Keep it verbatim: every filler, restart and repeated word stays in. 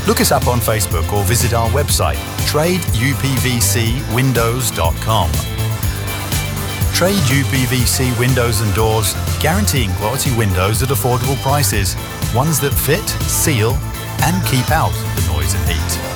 Look us up on Facebook or visit our website, trade u p v c windows dot com. Trade U P V C Windows and Doors, guaranteeing quality windows at affordable prices, ones that fit, seal, and keep out the noise and heat.